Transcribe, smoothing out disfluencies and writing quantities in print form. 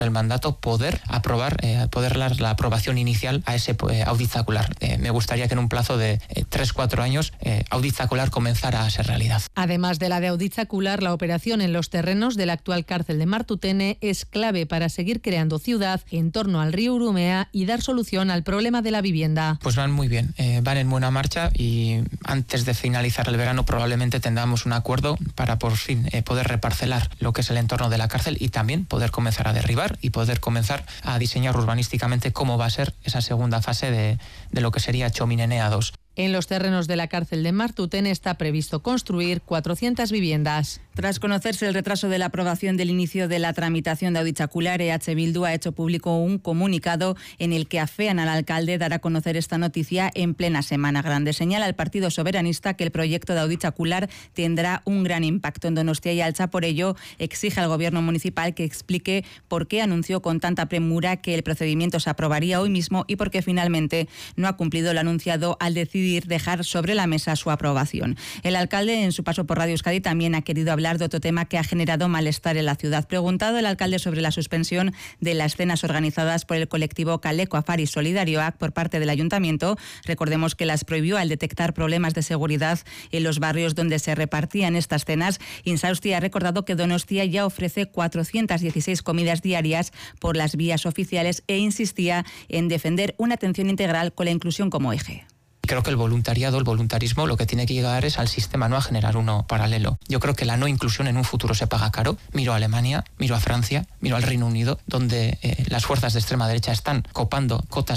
el mandato poder aprobar, poder dar la aprobación inicial a ese audit zacular. Me gustaría que en un plazo de 3-4 años audit zacular comenzara a ser realidad. Además de la de audit zacular, la operación en los terrenos de la actual cárcel de Martutene es clave para seguir creando ciudad en torno al río Urumea y dar solución al problema de la vivienda. Pues van muy bien, van en buena marcha y antes de finalizar el verano probablemente tengamos un acuerdo para por fin poder reparcelar lo que es el entorno de la cárcel y también poder comenzar a derribar y poder comenzar a diseñar urbanísticamente cómo va a ser esa segunda fase de lo que sería Txominenea 2. En los terrenos de la cárcel de Martutene está previsto construir 400 viviendas. Tras conocerse el retraso de la aprobación del inicio de la tramitación de audit zacular, EH Bildu ha hecho público un comunicado en el que afean al alcalde dar a conocer esta noticia en plena Semana Grande. Señala el Partido Soberanista que el proyecto de audit zacular tendrá un gran impacto en Donostia y Altza. Por ello, exige al gobierno municipal que explique por qué anunció con tanta premura que el procedimiento se aprobaría hoy mismo y por qué finalmente no ha cumplido lo anunciado al decidir dejar sobre la mesa su aprobación. El alcalde, en su paso por Radio Euskadi, también ha querido hablar de otro tema que ha generado malestar en la ciudad. Preguntado el alcalde sobre la suspensión de las cenas organizadas por el colectivo Kaleko Afari Solidarioak por parte del ayuntamiento, recordemos que las prohibió al detectar problemas de seguridad en los barrios donde se repartían estas cenas. Insausti ha recordado que Donostia ya ofrece 416 comidas diarias por las vías oficiales e insistía en defender una atención integral con la inclusión como eje. Creo que el voluntarismo, lo que tiene que llegar es al sistema, no a generar uno paralelo. Yo creo que la no inclusión en un futuro se paga caro. Miro a Alemania, miro a Francia, miro al Reino Unido, donde las fuerzas de extrema derecha están copando cotas